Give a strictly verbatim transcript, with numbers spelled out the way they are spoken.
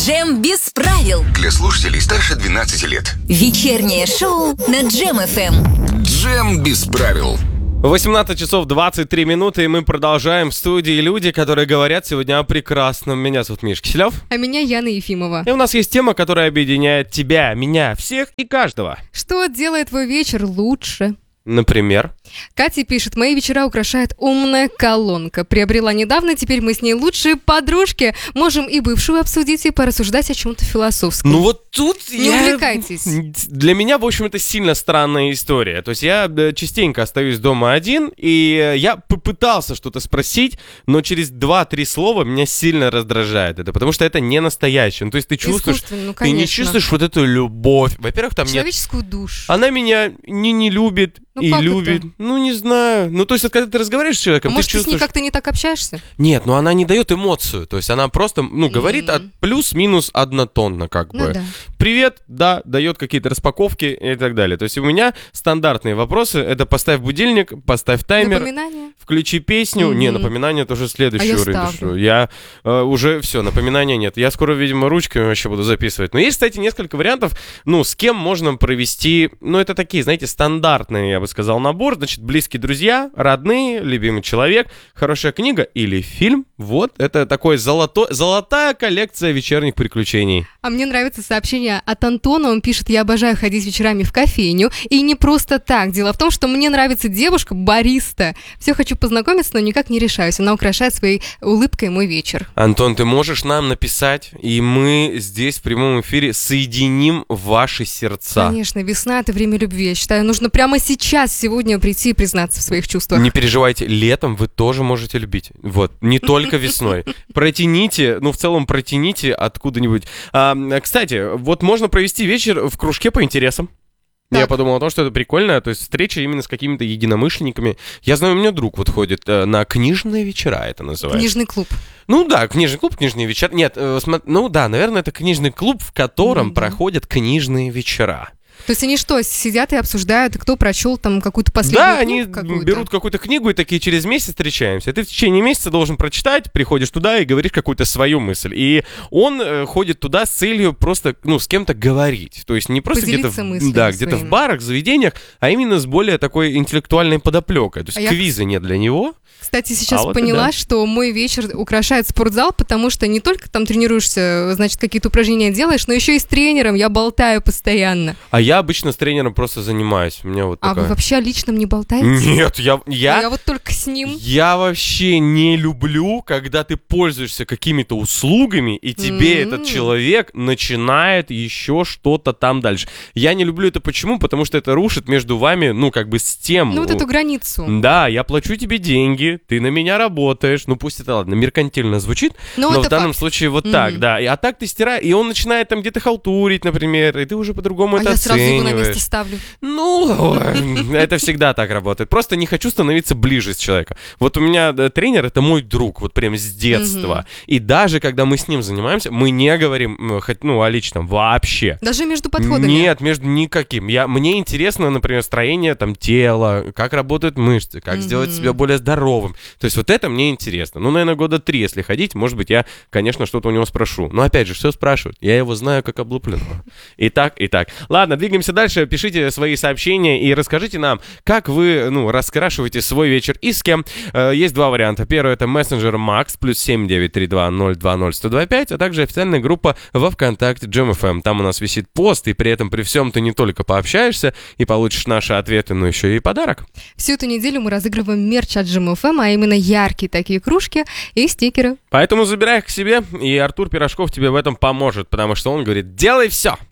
Джем без правил. Для слушателей старше двенадцати лет. Вечернее шоу на Джем эф эм. Джем без правил. восемнадцать часов двадцать три минуты, и мы продолжаем в студии люди, которые говорят сегодня о прекрасном. Меня зовут Миш Киселев. А меня Яна Ефимова. И у нас есть тема, которая объединяет тебя, меня, всех и каждого. Что делает твой вечер лучше? Например? Катя пишет: мои вечера украшает умная колонка. Приобрела недавно, теперь мы с ней лучшие подружки. Можем и бывшую обсудить, и порассуждать о чем-то философском. Ну вот тут Не я... увлекайтесь. Для меня, в общем, это сильно странная история. То есть я частенько остаюсь дома один, и я попытался что-то спросить, но через два-три слова меня сильно раздражает это, потому что это не настоящее. Ну, то есть ты чувствуешь, Ну, ты не чувствуешь вот эту любовь. Во-первых, там нет... Человеческую душу. Она меня не, не любит. Ну, И как любит. это? Ну, не знаю. Ну, то есть, когда ты разговариваешь с человеком, А ты может, ты с чувствуешь... ней как-то не так общаешься? Нет, ну она не дает эмоцию. То есть, она просто, ну, говорит Мгм. от плюс-минус однотонно, как Ну бы. да. Привет, да, дает какие-то распаковки и так далее. То есть, у меня стандартные вопросы. Это поставь будильник, поставь таймер, Напоминание? включи песню. Мгм. Не, напоминание это уже следующий А я уровень. ставлю. Что я э, уже, все, напоминания нет. Я скоро, видимо, ручками вообще буду записывать. Но есть, кстати, несколько вариантов, ну, с кем можно провести, ну, это такие, знаете, стандартные, я бы сказал, набор. Значит, близкие друзья, родные, любимый человек, хорошая книга или фильм. Вот, это такой золото... золотая коллекция вечерних приключений. А мне нравится сообщение от Антона. Он пишет: я обожаю ходить вечерами в кофейню. И не просто так. Дело в том, что мне нравится девушка бариста. Все хочу познакомиться, но никак не решаюсь. Она украшает своей улыбкой мой вечер. Антон, ты можешь нам написать, и мы здесь в прямом эфире соединим ваши сердца. Конечно, весна — это время любви. Я считаю, нужно прямо сейчас, сегодня прийти и признаться в своих чувствах. Не переживайте, летом вы тоже можете любить. Вот, не только весной. Протяните, ну, в целом протяните откуда-нибудь. А, кстати, вот можно провести вечер в кружке по интересам. Так. Я подумал о том, что это прикольно, то есть встреча именно с какими-то единомышленниками. Я знаю, у меня друг вот ходит э, на книжные вечера, это называется. Книжный клуб. Ну да, книжный клуб, книжные вечера. Нет, э, смо- ну да, наверное, это книжный клуб, в котором Ну да. проходят книжные вечера. То есть они что, сидят и обсуждают, кто прочел там какую-то последнюю Да, книгу они какую-то? берут какую-то книгу и такие: через месяц встречаемся. Ты в течение месяца должен прочитать, приходишь туда и говоришь какую-то свою мысль. И он э, ходит туда с целью просто, ну, с кем-то говорить. То есть не просто где-то, Поделиться в- мыслями да, где-то в своими. барах, заведениях, а именно с более такой интеллектуальной подоплекой. То есть А я, квизы не для него. Кстати, сейчас А вот и поняла, да. что мой вечер украшает спортзал, потому что не только там тренируешься, значит, какие-то упражнения делаешь, но еще и с тренером я болтаю постоянно. А я обычно с тренером просто занимаюсь. У меня вот А такая... вы вообще о личном не болтаете? Нет, я... я... А я вот только с ним. Я вообще не люблю, когда ты пользуешься какими-то услугами, и тебе М. этот человек начинает еще что-то там дальше. Я не люблю это почему? Потому что это рушит между вами, ну, как бы, стему. Ну вот эту границу. Да, я плачу тебе деньги, ты на меня работаешь. Ну, пусть это, ладно, меркантильно звучит, Но но это в данном факт. случае вот Мгм. так, да. И, а так ты стираешь, и он начинает там где-то халтурить, например, и ты уже по-другому А это я сразу его на оцениваешь. место ставлю. Ну, это всегда так работает. Просто не хочу становиться ближе с человеком. Вот у меня э, тренер — это мой друг, вот прям с детства. Мгм. И даже когда мы с ним занимаемся, мы не говорим, м, хоть, ну, о личном вообще. Даже между подходами. Нет, между никаким. Я, мне интересно, например, строение там тела, как работают мышцы, как Мгм. сделать себя более здоровым. То есть вот это мне интересно. Ну, наверное, года три, если ходить, может быть, я, конечно, что-то у него спрошу. Но опять же, все спрашивают. Я его знаю как облупленного. И так, и так. Ладно, двигаемся дальше. Пишите свои сообщения и расскажите нам, как вы, ну, раскрашиваете свой вечер и с кем. Э, есть два варианта. Первый — это мессенджер Макс, плюс семь девять три два ноль два ноль сто два пять, а также официальная группа во ВКонтакте Джем эф эм. Там у нас висит пост, и при этом при всем ты не только пообщаешься и получишь наши ответы, но еще и подарок. Всю эту неделю мы разыгрываем мерч от Джем эф эм, а именно яркие такие кружки и стикеры. Поэтому забирай их к себе, и Артур Пирожков тебе в этом поможет, потому что он говорит: делай все.